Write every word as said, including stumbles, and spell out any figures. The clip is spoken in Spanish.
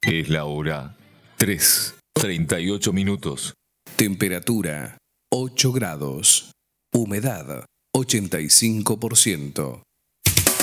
Es la hora tres, treinta y ocho minutos. Temperatura ocho grados. Humedad ochenta y cinco por ciento.